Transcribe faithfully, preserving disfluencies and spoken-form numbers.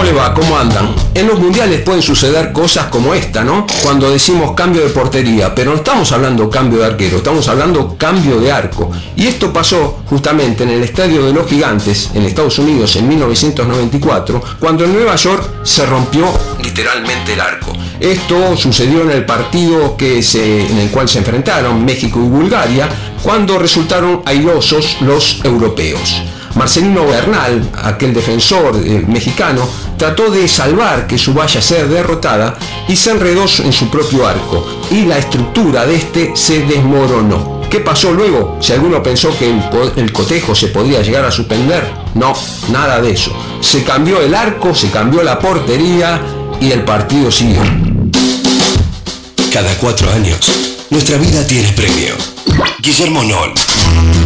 le va? ¿Cómo andan? En los mundiales pueden suceder cosas como esta, ¿no? Cuando decimos cambio de portería, pero no estamos hablando cambio de arquero, estamos hablando cambio de arco. Y esto pasó justamente en el Estadio de los Gigantes, en Estados Unidos, en mil novecientos noventa y cuatro, cuando en Nueva York se rompió literalmente el arco. Esto sucedió en el partido que se, en el cual se enfrentaron México y Bulgaria, cuando resultaron airosos los europeos. Marcelino Bernal, aquel defensor eh, mexicano, trató de salvar que su valla sea derrotada y se enredó en su propio arco, y la estructura de este se desmoronó. ¿Qué pasó luego? Si alguno pensó que el, el cotejo se podía llegar a suspender, no, nada de eso. Se cambió el arco, se cambió la portería y el partido siguió. Cada cuatro años, nuestra vida tiene premio. Guillermo Noll.